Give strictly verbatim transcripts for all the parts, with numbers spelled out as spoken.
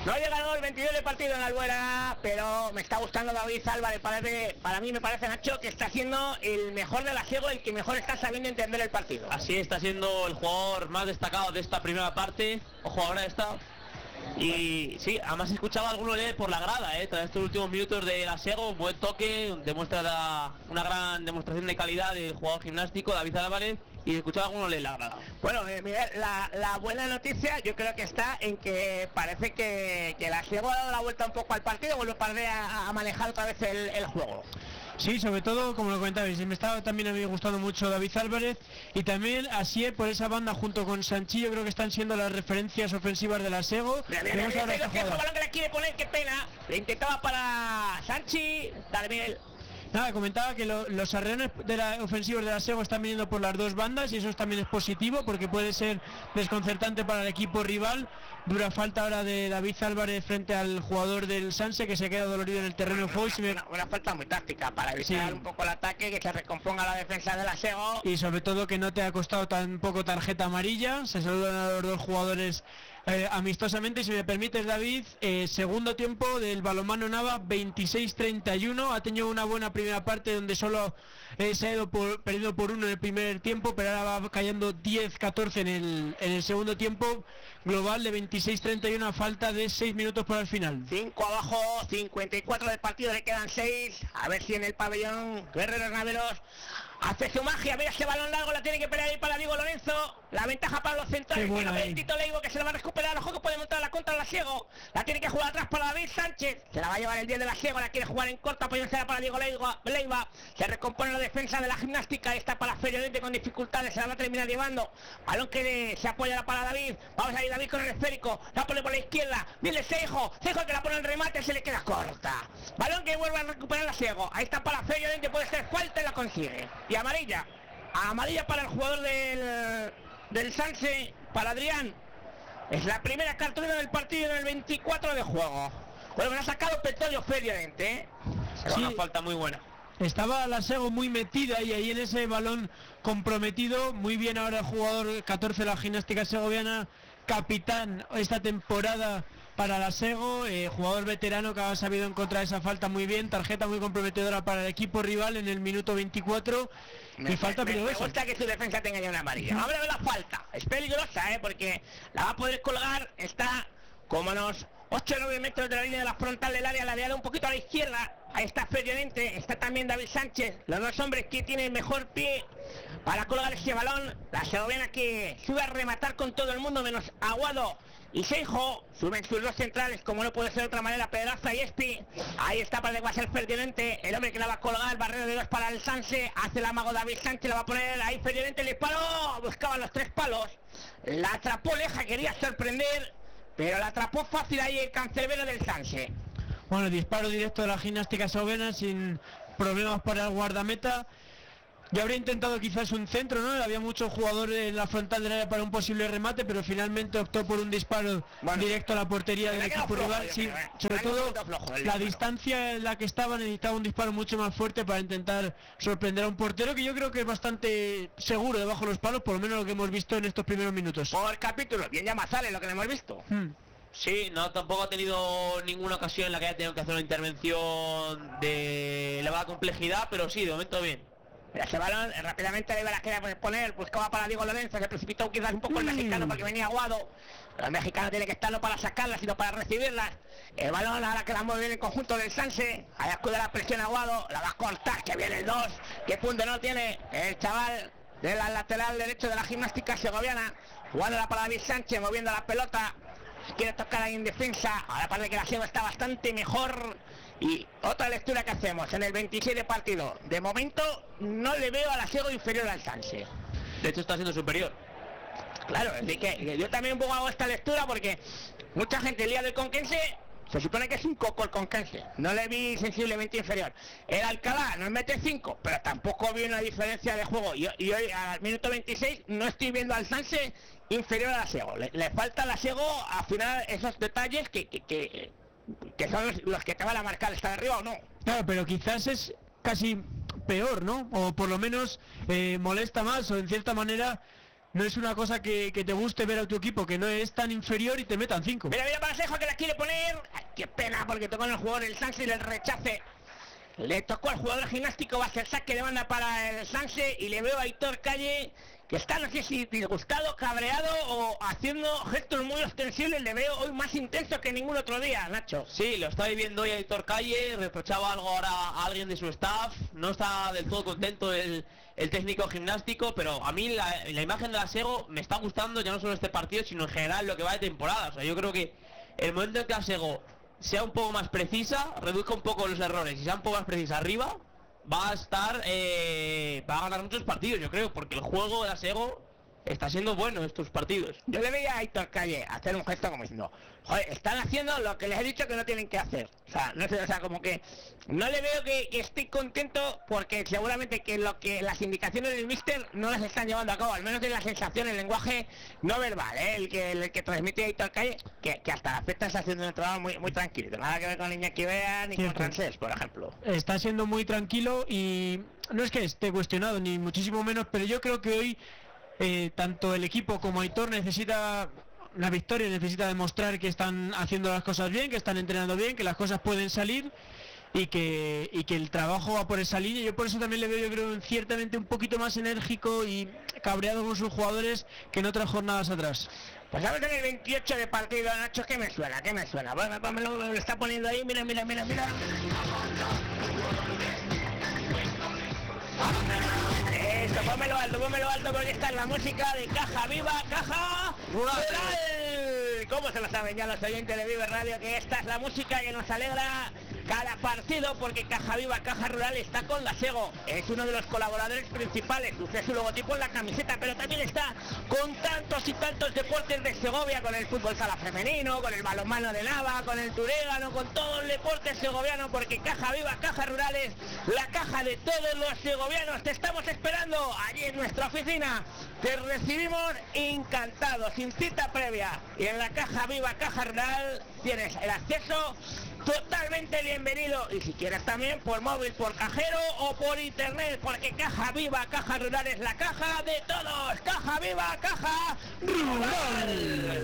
No ha llegado el veintidós de partido en la Albuera, pero me está gustando David Álvarez. Parece, para mí me parece, Nacho, que está siendo el mejor de la Siego, el que mejor está sabiendo entender el partido. Así está siendo el jugador más destacado de esta primera parte. Ojo ahora esta. Y sí, además he escuchado a alguno leer por la grada, eh, tras estos últimos minutos de la Siego, un buen toque, demuestra la, una gran demostración de calidad del jugador gimnástico David Álvarez. Y escuchaba alguno leer la grada. Bueno, eh, Miguel, la, la buena noticia yo creo que está en que parece que, que la Siego ha dado la vuelta un poco al partido, vuelve a, a manejar otra vez el, el juego. Sí, sobre todo, como lo comentabais, me estaba también a mí gustando mucho David Álvarez y también Asier por esa banda junto con Sanchillo, creo que están siendo las referencias ofensivas de la Siego. Mira, mira, mira, mira, mira, el balón que le quiere poner, qué pena, le intentaba para Sanchi, dale Miguel. Nada, comentaba que lo, los arreones de la, ofensivos de la Siego están viniendo por las dos bandas y eso también es positivo porque puede ser desconcertante para el equipo rival. Dura falta ahora de David Álvarez frente al jugador del Sanse que se queda dolorido en el terreno de juego. Una, una, una falta muy táctica para evitar sí. un poco el ataque, que se recomponga la defensa de la Siego. Y sobre todo que no te ha costado tampoco tarjeta amarilla. Se saludan a los dos jugadores eh, amistosamente. Si me permites, David, eh, segundo tiempo del balonmano Nava, veintiséis treinta y uno. Ha tenido una buena primera parte donde solo eh, se ha ido por, perdido por uno en el primer tiempo, pero ahora va cayendo diez catorce en el, en el segundo tiempo. Global de veintiséis treinta y uno a falta de seis minutos para el final. cinco abajo, cincuenta y cuatro del partido, le quedan seis. A ver si en el pabellón Guerreros Naveros hace su magia. Mira ese balón largo, la tiene que pelear ahí para Diego Lorenzo. La ventaja para los centrales. Bueno, el Tito Leigo que se la va a recuperar. Ojo que puede montar la contra la Siego. La tiene que jugar atrás para David Sánchez. Se la va a llevar el diez de la Siego. La quiere jugar en corta, apoyándose para Diego Leiva. Leiva. Se recompone la defensa de la gimnástica. Está para Feriolente con dificultades. Se la va a terminar llevando. Balón que se apoya para David. Vamos a ir David con el esférico. La pone por la izquierda. Viene Seijo. Seijo que la pone en remate. Se le queda corta. Balón que vuelve a recuperar la Siego. Ahí está para Feriolente. Puede ser falta y la consigue. Y amarilla. Amarilla para el jugador del, del Sanse. Para Adrián. Es la primera cartulina del partido en el veinticuatro de juego. Bueno, me ha sacado Petróleo Feriolente, ¿eh? Sí. Una falta muy buena. Estaba la Siego muy metida y ahí en ese balón comprometido. Muy bien ahora el jugador catorce de la gimnástica segoviana, capitán esta temporada para la Siego, eh, jugador veterano que ha sabido encontrar esa falta muy bien. Tarjeta muy comprometedora para el equipo rival en el minuto veinticuatro. Me, y falta me, me gusta que su defensa tenga ya una amarilla. Vamos a ver la falta. Es peligrosa, ¿eh? Porque la va a poder colgar. Está como a unos ocho o nueve metros de la línea de la frontal del área. La de un poquito a la izquierda. Ahí está Feriolente. Está también David Sánchez. Los dos hombres que tienen mejor pie para colgar ese balón. La segoviana que sube a rematar con todo el mundo menos Aguado y Seijo. Suben sus dos centrales, como no puede ser de otra manera, Pedraza y Espi. Ahí está para el va a ser Feriolente, el hombre que la va a colgar, barrera de dos para el Sanse. Hace el amago David Sánchez, la va a poner ahí Feriolente, le disparó, buscaba los tres palos. La atrapó Leja, quería sorprender, pero la atrapó fácil ahí el cancerbero del Sanse. Bueno, disparo directo de la gimnástica segoviana sin problemas para el guardameta. Yo habría intentado quizás un centro, ¿no? Había muchos jugadores en la frontal del área para un posible remate, pero finalmente optó por un disparo bueno, directo a la portería del equipo flojo, rival. Sí, creo, ¿eh? Sobre todo flojo, la distancia en la que estaba necesitaba un disparo mucho más fuerte para intentar sorprender a un portero que yo creo que es bastante seguro debajo de los palos, por lo menos lo que hemos visto en estos primeros minutos. Por capítulo, bien llama sale lo que hemos visto. Hmm. Sí, no, tampoco ha tenido ninguna ocasión en la que haya tenido que hacer una intervención de elevada complejidad, pero sí, de momento bien. Mira, ese balón eh, rápidamente le iba a querer poner, buscaba para Diego Lorenzo, se precipitó quizás un poco el mexicano porque venía aguado, pero el mexicano tiene que estar no para sacarlas sino para recibirlas. El balón ahora que la mueve en el conjunto del Sanse, ahí acude la presión Aguado, la va a cortar, que viene el dos, que punto no tiene el chaval de la lateral derecho de la gimnástica segoviana, jugándola para David Sánchez, moviendo la pelota, quiere tocar ahí en defensa, ahora parece que la Siego está bastante mejor. Y otra lectura que hacemos en el veintiséis de partido. De momento no le veo a la Siego inferior al Sanse. De hecho está siendo superior. Claro, es decir que yo también un poco hago esta lectura porque mucha gente el día del Conquense se supone que es un coco el Conquense. No le vi sensiblemente inferior. El Alcalá nos mete cinco, pero tampoco vi una diferencia de juego. Y, y hoy al minuto veintiséis no estoy viendo al Sanse inferior a la Siego. Le, le falta a la Siego afinar esos detalles que... que, que que son los, los que te van a marcar estar arriba o no. Claro, pero quizás es casi peor, ¿no? O por lo menos eh, molesta más, o en cierta manera no es una cosa que, que te guste ver a tu equipo, que no es tan inferior y te metan cinco. Mira, mira para Sejo que la quiere poner. Ay, qué pena, porque tocó en el jugador el Sanse y el rechace. Le tocó al jugador gimnástico, va a ser saque de banda para el Sanse y le veo a Aitor Calle que está, no sé si disgustado, cabreado o haciendo gestos muy ostensibles. Le veo hoy más intenso que ningún otro día, Nacho. Sí, lo está viviendo hoy Aitor Calle, reprochaba algo ahora a alguien de su staff, no está del todo contento el, el técnico gimnástico, pero a mí la, la imagen de la Sego me está gustando, ya no solo este partido, sino en general lo que va de temporada. O sea, yo creo que el momento en que la Sego sea un poco más precisa, reduzca un poco los errores y sea un poco más precisa arriba, va a estar, eh, va a ganar muchos partidos, yo creo, porque el juego de la Sego está siendo bueno estos partidos. Yo le veía a Aitor Calle hacer un gesto como diciendo, joder, están haciendo lo que les he dicho que no tienen que hacer. O sea, no sé, o sea, como que no le veo que, que esté contento porque seguramente que lo que las indicaciones del míster no las están llevando a cabo, al menos de la sensación, el lenguaje no verbal, ¿eh? el que el que transmite Aitor Calle, que, que hasta la fecha está haciendo un trabajo muy, muy tranquilo, nada que ver con Iñaki Bea ni Cierto. con Francés, por ejemplo. Está siendo muy tranquilo y no es que esté cuestionado, ni muchísimo menos, pero yo creo que hoy eh, tanto el equipo como Aitor necesita una victoria, necesita demostrar que están haciendo las cosas bien, que están entrenando bien, que las cosas pueden salir y que, y que el trabajo va por esa línea. Yo por eso también le veo, yo creo, ciertamente un poquito más enérgico y cabreado con sus jugadores que en otras jornadas atrás. Pues a ver en el veintiocho de partido, Nacho, ¿qué me suena? ¿Qué me suena? Bueno, me lo, me lo está poniendo ahí, mira, mira, mira, mira. Esto, pónmelo alto, pónmelo alto, porque esta es la música de Caja Viva, Caja Rural. ¿Cómo se lo saben ya los oyentes de Vive Radio? Que esta es la música que nos alegra cada partido, porque Caja Viva, Caja Rural está con la Sego. Es uno de los colaboradores principales, luce su logotipo en la camiseta, pero también está con tantos y tantos deportes de Segovia, con el fútbol sala femenino, con el balonmano de Nava, con el turégano, con todo el deporte segoviano, porque Caja Viva, Caja Rural es la caja de todos los segovianos. Te estamos esperando allí en nuestra oficina. Te recibimos encantados, sin cita previa. Y en la Caja Viva, Caja Rural tienes el acceso totalmente bienvenido. Y si quieres también por móvil, por cajero o por internet, porque Caja Viva, Caja Rural es la caja de todos. Caja Viva, Caja Rural.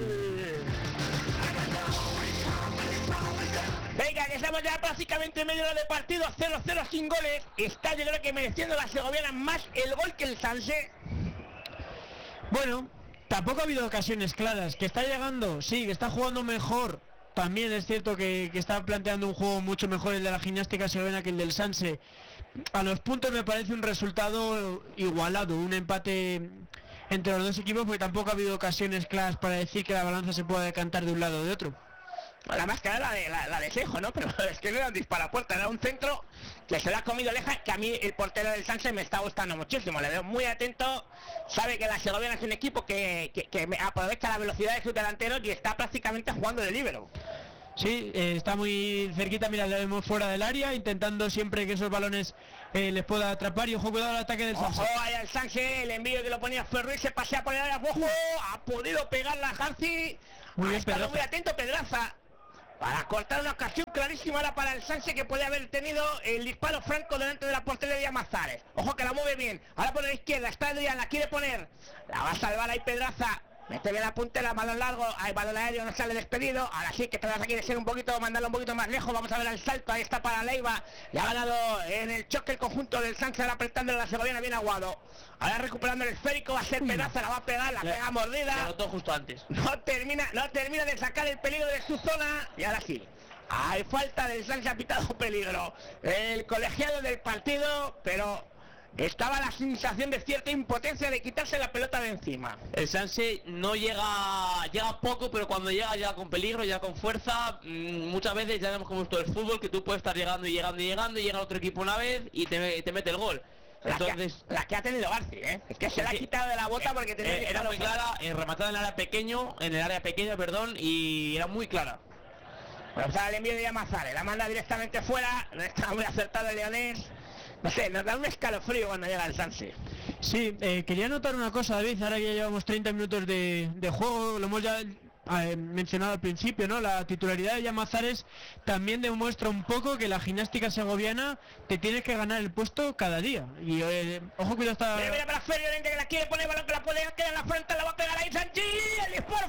Venga, que estamos ya prácticamente en medio de partido, cero cero sin goles. Está, yo creo que mereciendo la segoviana más el gol que el Sanse. Bueno, tampoco ha habido ocasiones claras. Que está llegando, sí, que está jugando mejor. También es cierto que, que está planteando un juego mucho mejor el de la gimnástica segoviana que el del Sanse. A los puntos me parece un resultado igualado, un empate entre los dos equipos, porque tampoco ha habido ocasiones claras para decir que la balanza se pueda decantar de un lado o de otro. La más clara la de, la, la de Sejo, ¿no? Pero es que no era un disparapuerta, era un centro que se lo ha comido Leja, que a mí el portero del Sanse me está gustando muchísimo. Le veo muy atento, sabe que la segoviana es un equipo que, que, que aprovecha la velocidad de sus delanteros y está prácticamente jugando de líbero. Sí, eh, está muy cerquita, mira, le vemos fuera del área, intentando siempre que esos balones eh, les pueda atrapar. Y ojo, cuidado al ataque del Sanse. Ojo, ahí al Sanse, el envío que lo ponía Ferruiz, se pasea por el área, ojo, ha podido pegar la Hansi. Muy bien, ha estado Pedraza. muy atento Pedraza. Para cortar una ocasión clarísima ahora para el Sanse, que puede haber tenido el disparo franco delante de la portería de Amazares. Ojo que la mueve bien, ahora por la izquierda, está Adrián, la quiere poner, la va a salvar ahí Pedraza, mete bien la puntera, balón largo, hay balón aéreo, no sale despedido, ahora sí que Pedraza quiere ser un poquito, mandarlo un poquito más lejos, vamos a ver el salto, ahí está para Leiva, le ha ganado en el choque el conjunto del Sanse, ahora apretando la segoviana, bien aguado. Ahora recuperando el esférico, va a ser Pedraza, la va a pegar, la Le- pega mordida. Le anotó justo antes. No termina, no termina de sacar el peligro de su zona. Y ahora sí. Hay falta del Sanse, ha pitado peligro. El colegiado del partido, pero estaba la sensación de cierta impotencia de quitarse la pelota de encima. El Sanse no llega, llega poco, pero cuando llega, llega con peligro, llega con fuerza. Mm, muchas veces ya vemos como esto del fútbol, que tú puedes estar llegando y llegando y llegando, y llega otro equipo una vez y te, te mete el gol. La, Entonces, que, la que ha tenido Garci, ¿eh? Es que se la ha sí, quitado de la bota porque tenía eh, que era estar muy fuera. clara, eh, rematada en el área pequeño, en el área pequeña, perdón, y era muy clara. Bueno, pues ahora el envío de Amazares, la manda directamente fuera, no está muy acertado el leonés. No sé, nos da un escalofrío cuando llega el Sanse. Sí, eh, quería notar una cosa, David, ahora que ya llevamos treinta minutos de, de juego, lo hemos ya eh, mencionado al principio, ¿no? La titularidad de Llamazares también demuestra un poco que la gimnástica segoviana te tienes que ganar el puesto cada día. Y eh, ojo que ya está... Mira, mira para Ferio, que la quiere poner, balón que la puede quedar en la frente, la va a pegar ahí Sanchi, el disparo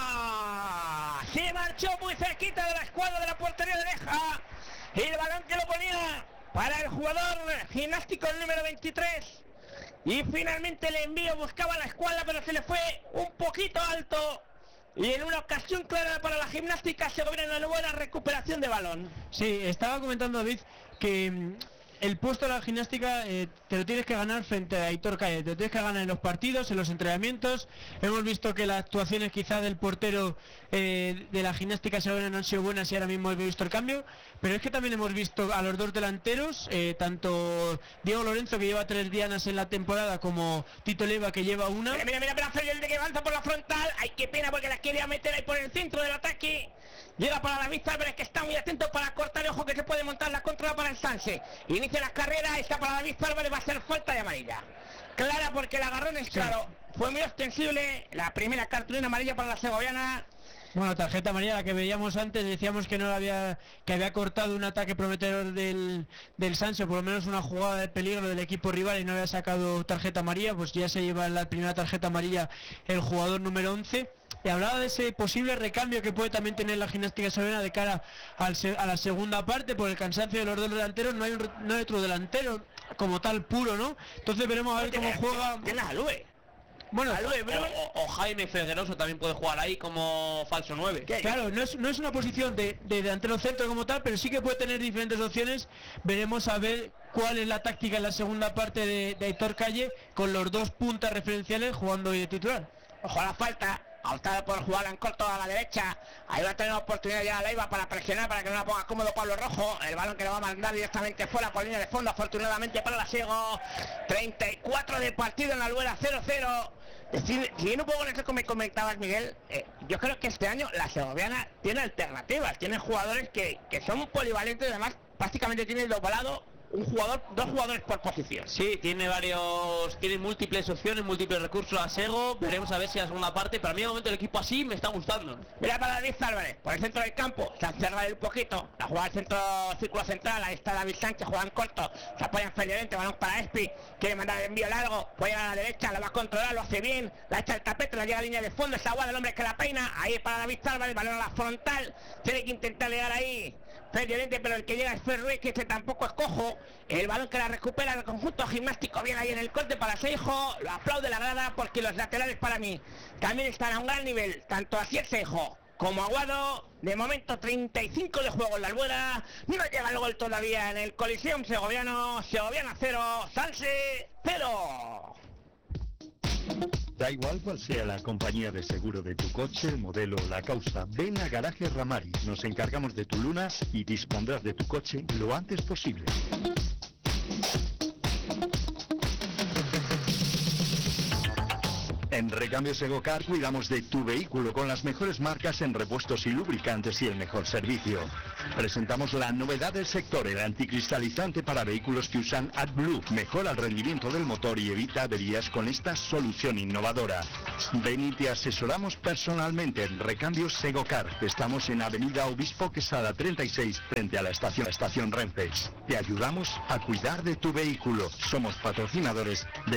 fuera. Se marchó muy cerquita de la escuadra de la portería de Oreja. Y el balón que lo ponía para el jugador gimnástico el número veintitrés. Y finalmente el envío buscaba la escuadra, pero se le fue un poquito alto. Y en una ocasión clara para la gimnástica segoviana, una buena recuperación de balón. Sí, estaba comentando David que el puesto de la gimnástica eh, te lo tienes que ganar frente a Aitor Calle, te lo tienes que ganar en los partidos, en los entrenamientos. Hemos visto que las actuaciones quizá del portero eh, de la gimnástica segoviana no han sido buenas y ahora mismo hemos visto el cambio, pero es que también hemos visto a los dos delanteros, eh, tanto Diego Lorenzo, que lleva tres dianas en la temporada, como Tito Leiva, que lleva una. Mira, mira, mira, mira Ferio, el de que avanza por la frontal. Ay, qué pena, porque la quería meter ahí por el centro del ataque. Llega para la vista, pero es que está muy atento para cortar, ojo que se puede montar la contra para el Sanse. Inicia la carrera, está para la vista, Álvarez, va a ser falta de amarilla. Clara, porque el agarrón es claro. Fue muy ostensible, la primera cartulina amarilla para la segoviana. Bueno, tarjeta amarilla, la que veíamos antes, decíamos que no había, que había cortado un ataque prometedor del, del Sanse, por lo menos una jugada de peligro del equipo rival, y no había sacado tarjeta amarilla, pues ya se lleva la primera tarjeta amarilla el jugador número once. Y hablaba de ese posible recambio que puede también tener la gimnástica segoviana de cara al se, a la segunda parte, por el cansancio de los dos delanteros. No hay, un, no hay otro delantero como tal puro, ¿no? Entonces veremos a ver cómo juega. Tiene a Lue. Bueno, o, o Jaime Figueroso también puede jugar ahí como falso nueve. Claro, no es, no es una posición de, de delantero centro como tal, pero sí que puede tener diferentes opciones. Veremos a ver cuál es la táctica en la segunda parte de, de Aitor Calle, con los dos puntas referenciales jugando hoy de titular. Ojo a la falta. Ha optado por jugar en corto a la derecha. Ahí va a tener oportunidad ya Leiva para presionar, para que no la ponga cómodo Pablo Rojo. El balón que lo va a mandar directamente fuera por línea de fondo, afortunadamente para la Sego. treinta y cuatro de partido en la Albuera, cero cero. Siguiendo un poco con esto que me comentabas, Miguel, eh, yo creo que este año la segoviana tiene alternativas, tiene jugadores que, que son polivalentes, además prácticamente tiene doblado un jugador, dos jugadores por posición. Sí, tiene varios, tiene múltiples opciones, múltiples recursos a Sego. Veremos a ver si la segunda parte, pero a mí de momento el equipo así me está gustando. Mira para David Álvarez, por el centro del campo, se han cerrado un poquito, la jugada al centro, círculo central, ahí está David Sánchez, juega en corto, se apoya en Feliorente, balón para Espi, quiere mandar el envío largo, puede llegar a la derecha, la va a controlar, lo hace bien, la echa el tapete, la llega a línea de fondo, esa guada del hombre que la peina, ahí para David Álvarez, balón a la frontal, tiene que intentar llegar ahí. Feliorente, pero el que llega es Ferruiz, que este tampoco es cojo. El balón que la recupera el conjunto gimnástico, bien ahí en el corte para Seijo. Lo aplaude la grada, porque los laterales para mí también están a un gran nivel, tanto así el Seijo como Aguado. De momento treinta y cinco de juego en la Albuera, no llega el gol todavía en el Coliseum segoviano. Segoviana cero, Sanse cero. Da igual cual sea la compañía de seguro de tu coche, el modelo o la causa, ven a Garaje Ramari. Nos encargamos de tu luna y dispondrás de tu coche lo antes posible. En Recambio Segocar cuidamos de tu vehículo con las mejores marcas en repuestos y lubricantes y el mejor servicio. Presentamos la novedad del sector, el anticristalizante para vehículos que usan AdBlue. Mejora el rendimiento del motor y evita averías con esta solución innovadora. Ven y te asesoramos personalmente en Recambio Segocar. Estamos en Avenida Obispo Quesada treinta y seis, frente a la estación, estación Renfe. Te ayudamos a cuidar de tu vehículo. Somos patrocinadores de